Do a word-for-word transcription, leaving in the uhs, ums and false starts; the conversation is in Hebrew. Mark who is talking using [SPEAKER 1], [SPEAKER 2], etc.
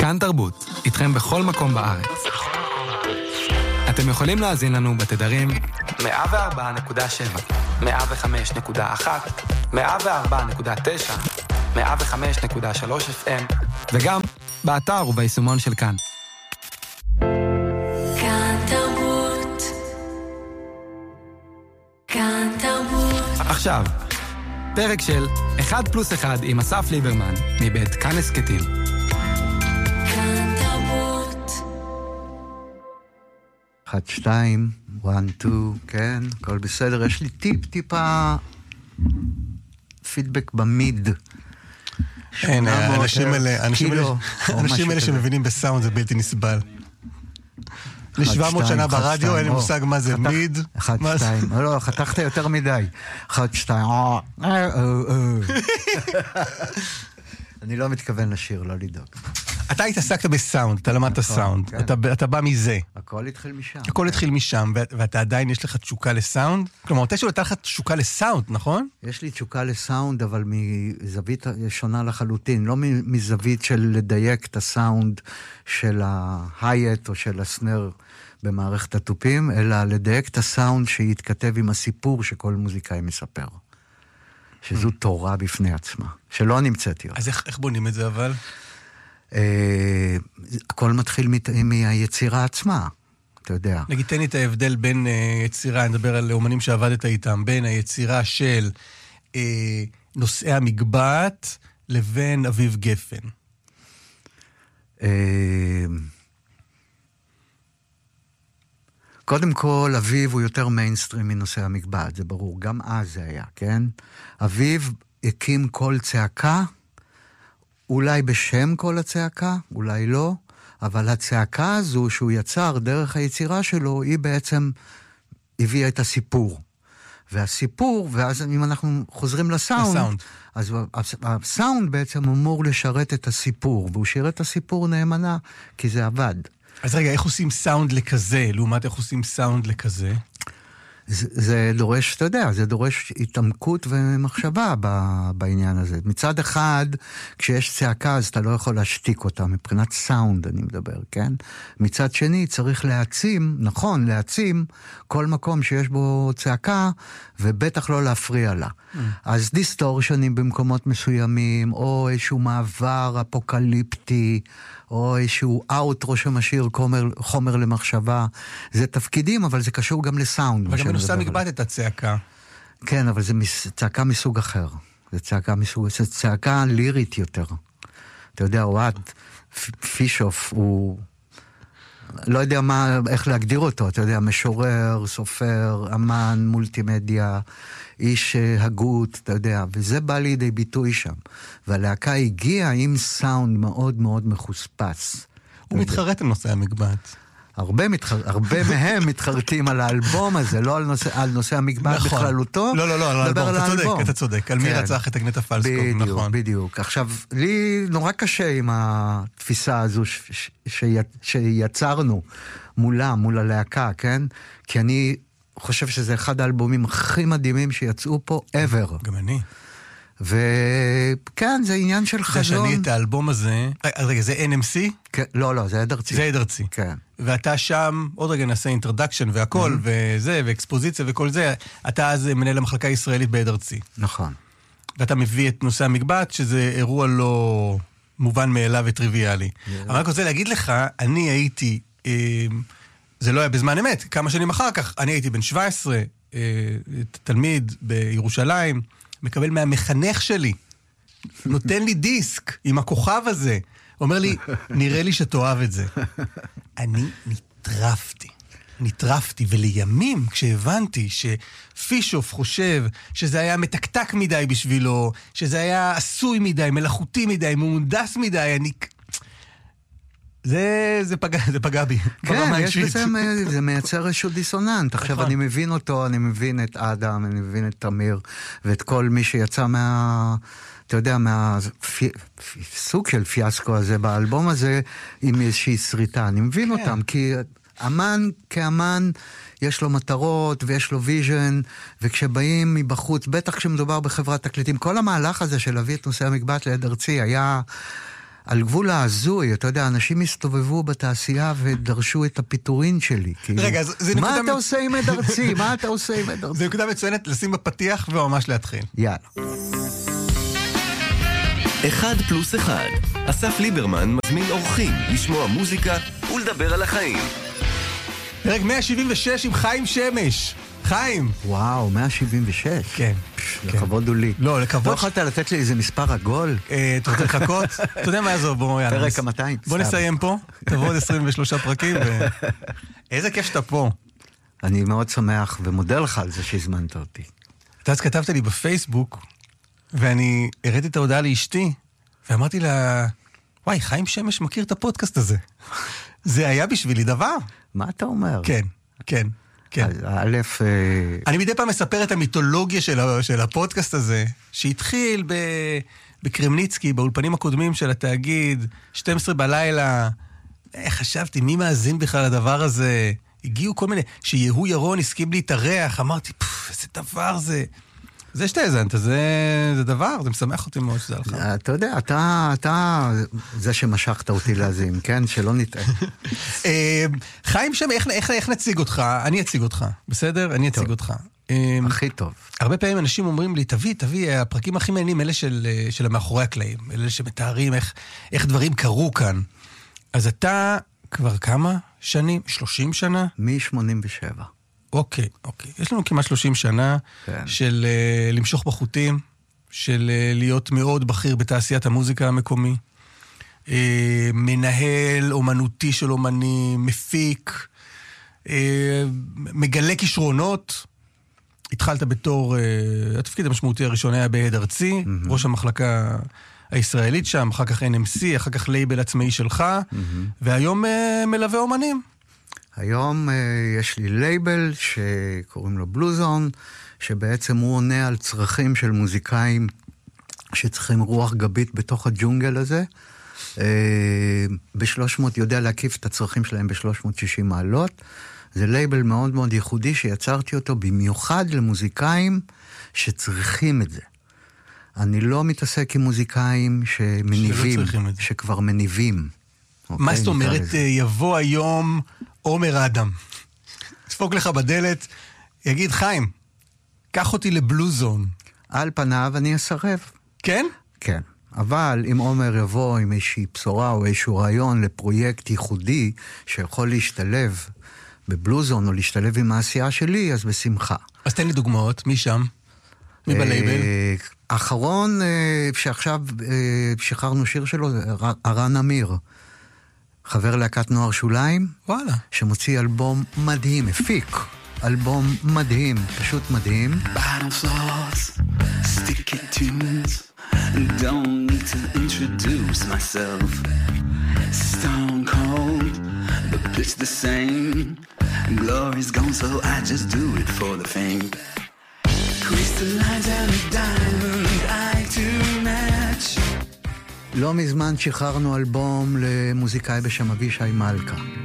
[SPEAKER 1] כאן תרבות, איתכם בכל מקום בארץ. אתם יכולים להאזין לנו בתדרים מאה וארבע נקודה שבע, מאה וחמש נקודה אחת, מאה וארבע נקודה תשע, מאה וחמש נקודה שלוש אף אם, וגם באתר וביישומון של כאן.
[SPEAKER 2] כאן תרבות. כאן תרבות.
[SPEAKER 1] עכשיו, פרק של אחד פלוס אחד עם אסף ליברמן, מבית כאן הסקטים.
[SPEAKER 3] אחד, שתיים, one, two, כן, הכל בסדר. יש לי טיפ, טיפה פידבק במיד.
[SPEAKER 4] אין, האנשים האלה, האנשים האלה שמבינים בסאונד זה בלתי נסבל. ל-שבע מאות שנה ברדיו, אין לי מושג מה זה מיד.
[SPEAKER 3] אחד, שתיים, לא, חתכת יותר מדי. אחד, שתיים, אני לא מתכוון לשיר, לא לדאוג.
[SPEAKER 4] אתה התעסקת בסאונד, אתה למדת סאונד, אתה בא מזה.
[SPEAKER 3] הכל התחיל משם.
[SPEAKER 4] הכל התחיל משם, ואתה עדיין יש לך תשוקה לסאונד? כלומר, אתה שלא הייתה לך תשוקה לסאונד, נכון?
[SPEAKER 3] יש לי תשוקה לסאונד, אבל מזווית שונה לחלוטין, לא מזווית של לדייק את הסאונד של ההייט או של הסנר במערכת הטופים, אלא לדייק את הסאונד שיתכתב עם הסיפור שכל מוזיקאי מספר. שזו תורה בפני עצמה, שלא נמצאתי אותה.
[SPEAKER 4] אז איך, איך בונים את זה אבל?
[SPEAKER 3] Uh, הכל מתחיל מהיצירה עצמה, אתה יודע.
[SPEAKER 4] נגיד, תן לי את ההבדל בין uh, יצירה, אני מדבר על אומנים שעבדת איתם, בין היצירה של uh, נושאי המגבעת לבין אביב גפן.
[SPEAKER 3] Uh, קודם כל, אביב הוא יותר מיינסטרים מנושאי המגבעת, זה ברור, גם אז זה היה, כן? אביב הקים כל צעקה, אולי בשם כל הצעקה, אולי לא, אבל הצעקה הזו שהוא יצר דרך היצירה שלו, היא בעצם הביאה את הסיפור. והסיפור, ואז אם אנחנו חוזרים לסאונד, הסאונד. אז הסאונד בעצם אמור לשרת את הסיפור, והוא שירת את הסיפור נאמנה, כי זה עבד.
[SPEAKER 4] אז רגע, איך עושים סאונד לכזה, לעומת איך עושים סאונד לכזה?
[SPEAKER 3] זה, זה דורש, אתה יודע, זה דורש התעמקות ומחשבה בעניין הזה. מצד אחד, כשיש צעקה, אז אתה לא יכול להשתיק אותה, מבחינת סאונד אני מדבר, כן? מצד שני, צריך להעצים, נכון, להעצים כל מקום שיש בו צעקה, ובטח לא להפריע לה. Mm. אז דיסטורשנים במקומות מסוימים, או איזשהו מעבר אפוקליפטי, או איזשהו אאוטרו שמשאיר חומר, חומר למחשבה. זה תפקידים, אבל זה קשור גם לסאונד.
[SPEAKER 4] וגם בנושא מגבעת את הצעקה.
[SPEAKER 3] כן, אבל זה צעקה מסוג אחר. זה צעקה מסוג, זה צעקה לירית יותר. אתה יודע, אוהד פישוף הוא, לא יודע מה, איך להגדיר אותו, אתה יודע, משורר, סופר, אמן, מולטימדיה, איש הגות, אתה יודע, וזה בא לידי ביטוי שם. והלהקה הגיעה עם סאונד מאוד מאוד מחוספס.
[SPEAKER 4] הוא מתחרט על נושא המגבעת.
[SPEAKER 3] הרבה, מתחר... הרבה מהם מתחרטים על האלבום הזה, לא על נושא, על נושא המגבעת נכון. בכללותו.
[SPEAKER 4] לא, לא, לא, על האלבום, אתה צודק, אתה צודק. על מי כן. רצח את אגנטה פלסקוב,
[SPEAKER 3] בדיוק,
[SPEAKER 4] נכון.
[SPEAKER 3] בדיוק. עכשיו, לי נורא קשה עם התפיסה הזו ש... ש... ש... שיצרנו מולה, מול הלהקה, כן? כי אני חושב שזה אחד האלבומים הכי מדהימים שיצאו פה ever.
[SPEAKER 4] גם אני.
[SPEAKER 3] וכן, זה עניין של חזון.
[SPEAKER 4] זה שאני את האלבום הזה, רגע, זה אן אם סי?
[SPEAKER 3] כן, לא, לא, זה עד ארצי.
[SPEAKER 4] זה עד ארצי.
[SPEAKER 3] כן.
[SPEAKER 4] ואתה שם, עוד רגע נעשה אינטרדקשן והכל, וזה, ואקספוזיציה וכל זה, אתה אז מנהל המחלקה הישראלית בעד ארצי.
[SPEAKER 3] נכון.
[SPEAKER 4] ואתה מביא את נושא המגבעת, שזה אירוע לא מובן מאליו וטריוויאלי. אבל אני רוצה להגיד לך, אני הייתי, זה לא היה בזמן אמת, כמה שנים אחר כך, אני הייתי בן שבע עשרה, תלמיד בירושלים, מקבל מהמחנך שלי, נותן לי דיסק עם הכוכב הזה, אומר לי, נראה לי שתאהב את זה. אני נטרפתי, נטרפתי, ולימים כשהבנתי שפישוף חושב שזה היה מתקתק מדי בשבילו, שזה היה עשוי מדי, מלאכותי מדי, מונדס מדי, אני... זה, זה פגע, זה פגע בי.
[SPEAKER 3] כן, יש בזה, זה מייצר איזשהו דיסוננט. עכשיו אני מבין אותו, אני מבין את אדם, אני מבין את תמיר, ואת כל מי שיצא מה... אתה יודע, מהסוג של פיאסקו הזה באלבום הזה, עם איזושהי שריטה. אני מבין כן. אותם, כי אמן כאמן, יש לו מטרות ויש לו ויז'ן, וכשבאים מבחוץ, בטח כשמדובר בחברת תקליטים, כל המהלך הזה של להביא את נושא המגבעת ליד ארצי, היה על גבול ההזוי, אתה יודע, אנשים הסתובבו בתעשייה ודרשו את הפיטורין שלי. כאילו,
[SPEAKER 4] רגע, אז זה
[SPEAKER 3] מה
[SPEAKER 4] נקודה...
[SPEAKER 3] אתה עושה עם עד ארצי? מה אתה עושה עם עד ארצי?
[SPEAKER 4] זה נקודה מצוינת לשים בפתיח וממש להתחיל.
[SPEAKER 3] יאללה.
[SPEAKER 5] אחד פלוס אחד. אסף ליברמן מזמין אורחים לשמוע מוזיקה ולדבר על החיים.
[SPEAKER 4] פרק מאה שבעים ושש עם חיים שמש. חיים.
[SPEAKER 3] וואו, מאה שבעים ושש.
[SPEAKER 4] כן.
[SPEAKER 3] לכבוד הוא לי.
[SPEAKER 4] לא, לכבוד...
[SPEAKER 3] לא יכולת לתת לי איזה מספר עגול?
[SPEAKER 4] אתה רוצה לחכות? אתה יודע מה יעזור? בוא, יאללה.
[SPEAKER 3] פרק ה-מאתיים.
[SPEAKER 4] בוא נסיים פה. תבוא עוד עשרים ושלושה פרקים. איזה כיף שאתה פה.
[SPEAKER 3] אני מאוד שמח ומודה לך על זה שהזמנת אותי.
[SPEAKER 4] אתה אז כתבת לי בפייסבוק, ואני הראיתי את ההודעה לאשתי, ואמרתי לה, וואי, חיים שמש מכיר את הפודקאסט הזה. זה היה בשבילי דבר.
[SPEAKER 3] מה אתה אומר?
[SPEAKER 4] כן, כן, כן.
[SPEAKER 3] א',
[SPEAKER 4] אני מדי פעם מספר את המיתולוגיה של, של הפודקאסט הזה, שהתחיל ב, בקרמניצקי, באולפנים הקודמים של התאגיד, שתים עשרה בלילה, חשבתי, מי מאזין בכלל לדבר הזה? הגיעו כל מיני, שיהו ירון הסכים להתארח, אמרתי, פוף, איזה דבר זה... זה שאתה הזנת, זה, זה דבר, זה משמח אותי מאוד שזה לך.
[SPEAKER 3] אתה יודע, אתה, אתה זה שמשכת אותי להזין, כן? שלא נטעה.
[SPEAKER 4] חיים שם, איך, איך, איך נציג אותך? אני אציג אותך, בסדר? אני אציג אותך.
[SPEAKER 3] הכי טוב.
[SPEAKER 4] הרבה פעמים אנשים אומרים לי, תביא, תביא, הפרקים הכי מעניינים, אלה של, של המאחורי הקלעים, אלה שמתארים איך, איך דברים קרו כאן. אז אתה כבר כמה שנים? שלושים שנה?
[SPEAKER 3] מ-שמונים ושבע.
[SPEAKER 4] אוקיי, אוקיי. יש לנו כמעט שלושים שנה כן. של uh, למשוך בחוטים, של uh, להיות מאוד בכיר בתעשיית המוזיקה המקומי, uh, מנהל אומנותי של אומנים, מפיק, uh, מגלה כישרונות. התחלת בתור, uh, התפקיד המשמעותי הראשון היה בעד ארצי, mm-hmm. ראש המחלקה הישראלית שם, אחר כך אן אם סי, אחר כך לייבל עצמאי שלך, mm-hmm. והיום uh, מלווה אומנים.
[SPEAKER 3] היום uh, יש לי לייבל שקוראים לו בלוזון, שבעצם הוא עונה על צרכים של מוזיקאים שצריכים רוח גבית בתוך הג'ונגל הזה. Uh, ב-שלוש מאות יודע להקיף את הצרכים שלהם ב-שלוש מאות ושישים מעלות. זה לייבל מאוד מאוד ייחודי שיצרתי אותו במיוחד למוזיקאים שצריכים את זה. אני לא מתעסק עם מוזיקאים שמניבים, שכבר מניבים.
[SPEAKER 4] מה זאת אומרת, יבוא היום עומר אדם, תפוק לך בדלת, יגיד, חיים, קח אותי לבלוזון.
[SPEAKER 3] על פניו אני אסרב.
[SPEAKER 4] כן?
[SPEAKER 3] כן. אבל אם עומר יבוא עם איזושהי בשורה או איזשהו רעיון לפרויקט ייחודי שיכול להשתלב בבלוזון או להשתלב עם העשייה שלי, אז בשמחה.
[SPEAKER 4] אז תן לי דוגמאות, מי שם? מי בלייבל?
[SPEAKER 3] האחרון שעכשיו שחררנו שיר שלו, ארן אמיר. חבר להקת נוער שוליים,
[SPEAKER 4] וואלה.
[SPEAKER 3] שמוציא אלבום מדהים, הפיק אלבום מדהים, פשוט מדהים.
[SPEAKER 6] Bottom floors, sticky tunes, don't need to introduce myself. Stone cold, but pitch the same. Glory's gone, so I just do it for the fame. Crystalline and a diamond, eye to match.
[SPEAKER 3] לא מזמן שחררנו אלבום למוזיקאי בשם אבישי מלכה.